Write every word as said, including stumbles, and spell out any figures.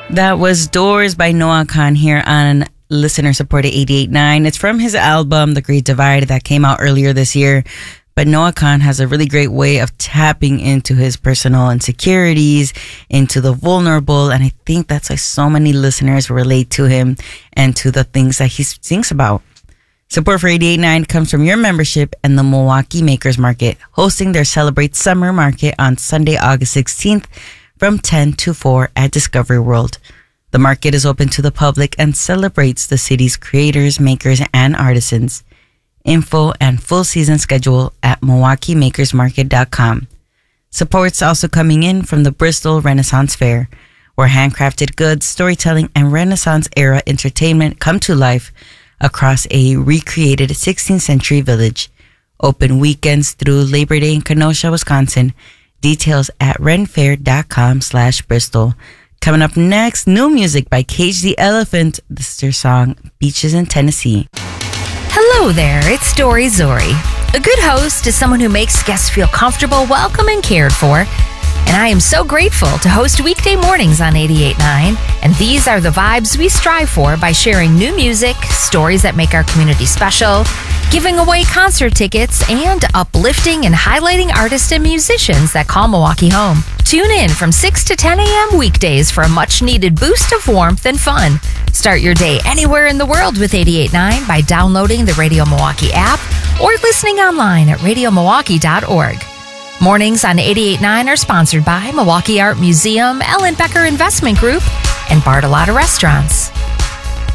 That was Doors by Noah Khan here on listener-supported eighty-eight point nine. It's from his album, The Great Divide, that came out earlier this year. But Noah Khan has a really great way of tapping into his personal insecurities, into the vulnerable, and I think that's why so many listeners relate to him and to the things that he sings about. Support for eighty-eight point nine comes from your membership and the Milwaukee Makers Market, hosting their Celebrate Summer Market on Sunday, August sixteenth from ten to four at Discovery World. The market is open to the public and celebrates the city's creators, makers, and artisans. Info and full season schedule at milwaukee makers market dot com. Support's also coming in from the Bristol Renaissance Fair, where handcrafted goods, storytelling, and Renaissance-era entertainment come to life across a recreated sixteenth century village. Open weekends through Labor Day in Kenosha, Wisconsin. Details at renfair.com slash Bristol. Coming up next, new music by Cage the Elephant. This is their song, Beaches in Tennessee. Hello there, it's Dory Zori. A good host is someone who makes guests feel comfortable, welcome, and cared for. And I am so grateful to host weekday mornings on eighty-eight point nine. And these are the vibes we strive for by sharing new music, stories that make our community special, giving away concert tickets, and uplifting and highlighting artists and musicians that call Milwaukee home. Tune in from six to ten a.m. weekdays for a much-needed boost of warmth and fun. Start your day anywhere in the world with eighty-eight point nine by downloading the Radio Milwaukee app or listening online at radio milwaukee dot org. Mornings on eighty-eight point nine are sponsored by Milwaukee Art Museum, Ellen Becker Investment Group, and Bartolotta Restaurants.